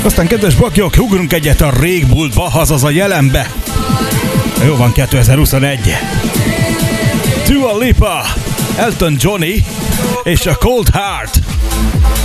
Aztán kedves bakyok, ugrunk egyet a régmúltba, azaz a jelenbe. Jó van, 2021. Dua Lipa, Elton Johnny és a Cold Heart.